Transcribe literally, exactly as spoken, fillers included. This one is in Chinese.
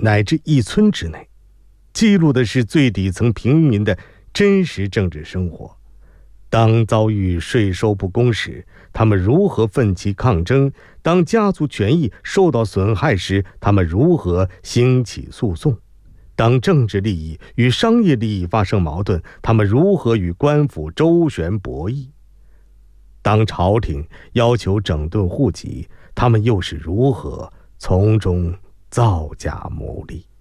乃至一村之内，记录的是最底层平民的真实政治生活。当遭遇税收不公时，他们如何奋起抗争；当家族权益受到损害时，他们如何兴起诉讼；当政治利益与商业利益发生矛盾，他们如何与官府周旋博弈；当朝廷要求整顿户籍，他们又是如何从中造假牟利。